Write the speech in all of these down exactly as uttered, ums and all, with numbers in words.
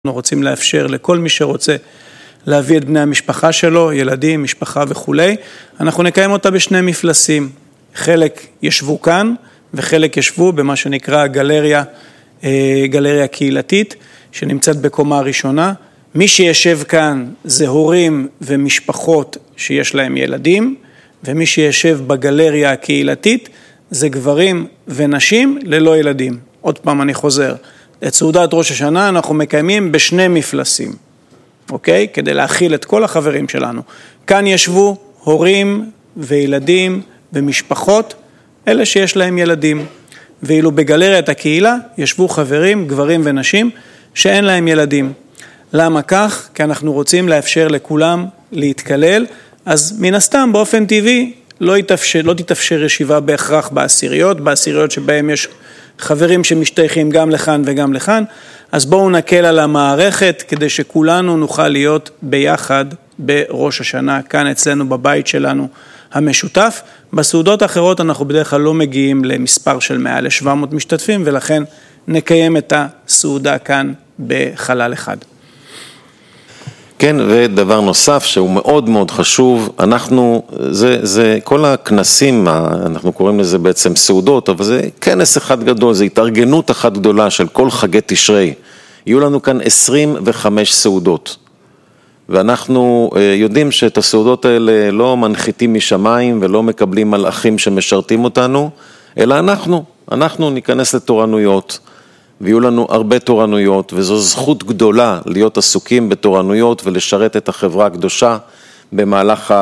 אנחנו רוצים לאפשר לכל מי שרוצה להביא את בני המשפחה שלו, ילדים, משפחה וכולי. אנחנו נקיים אותה בשני מפלסים. חלק ישבו כאן וחלק ישבו במה שנקרא גלריה, גלריה קהילתית, שנמצאת בקומה הראשונה. מי שישב כאן זה הורים ומשפחות שיש להם ילדים, ומי שישב בגלריה הקהילתית זה גברים ונשים ללא ילדים. עוד פעם אני חוזר. את סעודת ראש השנה אנחנו מקיימים בשני מפלסים, אוקיי? כדי להכיל את כל החברים שלנו. כאן ישבו הורים וילדים ומשפחות, אלה שיש להם ילדים. ואילו בגלריית הקהילה ישבו חברים, גברים ונשים, שאין להם ילדים. למה כך? כי אנחנו רוצים לאפשר לכולם להתקלל, אז מן הסתם באופן טבעי לא יתאפשר, לא תתאפשר ישיבה בהכרח בעשיריות, בעשיריות שבהם יש חברים שמשתייכים גם לכאן וגם לכאן, אז בואו נקל על המערכת כדי שכולנו נוכל להיות ביחד בראש השנה, כאן אצלנו בבית שלנו המשותף. בסעודות האחרות אנחנו בדרך כלל לא מגיעים למספר של מעל ל-שבע מאות משתתפים, ולכן נקיים את הסעודה כאן בחלל אחד. כן, ודבר נוסף שהוא מאוד מאוד חשוב, אנחנו, זה, זה כל הכנסים, אנחנו קוראים לזה בעצם סעודות, אבל זה כנס אחד גדול, זה התארגנות אחת גדולה של כל חגי תשרי. יהיו לנו כאן עשרים וחמש סעודות, ואנחנו יודעים שאת הסעודות האלה לא מנחיתים משמיים ולא מקבלים מלאכים שמשרתים אותנו, אלא אנחנו, אנחנו ניכנס לתורנויות, ויהיו לנו הרבה תורנויות, וזו זכות גדולה להיות עסוקים בתורנויות ולשרת את החברה הקדושה במהלך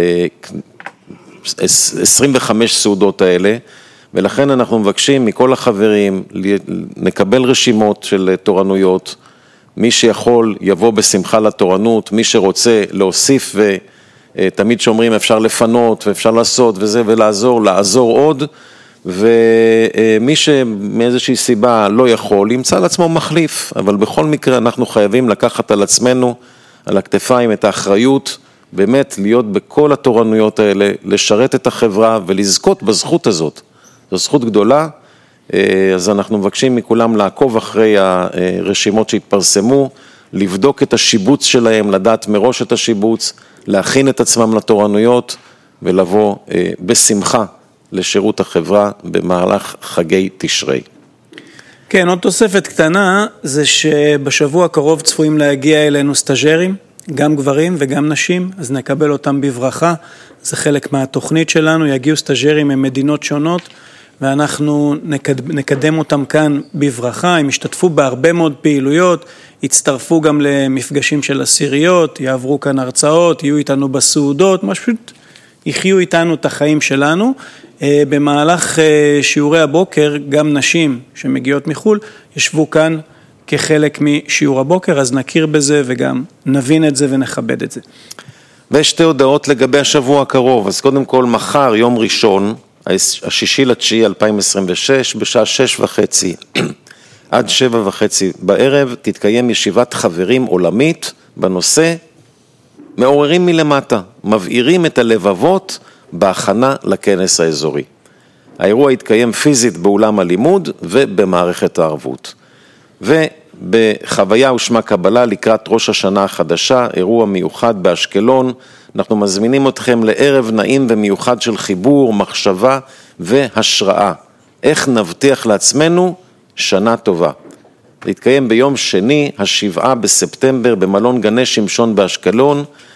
ה-עשרים וחמש סעודות האלה, ולכן אנחנו מבקשים מכל החברים נקבל רשימות של תורנויות, מי שיכול יבוא בשמחה לתורנות, מי שרוצה להוסיף, ותמיד שאומרים אפשר לפנות ואפשר לעשות וזה ולעזור, לעזור עוד, ומי שמאיזושהי סיבה לא יכול, ימצא לעצמו מחליף, אבל בכל מקרה אנחנו חייבים לקחת על עצמנו, על הכתפיים את האחריות, באמת להיות בכל התורנויות האלה, לשרת את החברה ולזכות בזכות הזאת. זו זכות גדולה, אז אנחנו מבקשים מכולם לעקוב אחרי הרשימות שהתפרסמו, לבדוק את השיבוץ שלהם, לדעת מראש את השיבוץ, להכין את עצמם לתורנויות ולבוא בשמחה לשירות החברה במהלך חגי תשרי. כן, עוד תוספת קטנה, זה שבשבוע הקרוב צפויים להגיע אלינו סטאז'רים, גם גברים וגם נשים, אז נקבל אותם בברכה, זה חלק מהתוכנית שלנו, יגיעו סטאז'רים ממדינות שונות, ואנחנו נקדם אותם כאן בברכה, הם ישתתפו בהרבה מאוד פעילויות, יצטרפו גם למפגשים של עשיריות, יעברו כאן הרצאות, יהיו איתנו בסעודות, פשוט יחיו איתנו את החיים שלנו. במהלך שיעורי הבוקר, גם נשים שמגיעות מחול, ישבו כאן כחלק משיעור הבוקר, אז נכיר בזה וגם נבין את זה ונכבד את זה. ויש שתי הודעות לגבי השבוע הקרוב, אז קודם כל מחר, יום ראשון, השישי לתשיעי אלפיים עשרים ושש, בשעה שש וחצי עד שבע וחצי בערב, תתקיים ישיבת חברים עולמית בנושא מעוררים מלמטה, מבעירים את הלבבות בהכנה לכנס האזורי. האירוע יתקיים פיזית באולם הלימוד ובמערכת הערבות. ובחוויה ושמה קבלה לקראת ראש השנה החדשה, אירוע מיוחד באשקלון, אנחנו מזמינים אתכם לערב נעים ומיוחד של חיבור, מחשבה והשראה. איך נבטיח לעצמנו שנה טובה. זה יתקיים ביום שני, השבעה בספטמבר, במלון גני שמשון באשקלון,